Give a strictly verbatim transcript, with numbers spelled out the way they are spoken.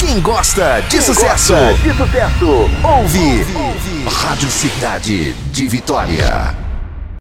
Quem gosta de Quem sucesso, gosta de sucesso, ouve, ouve Rádio Cidade de Vitória.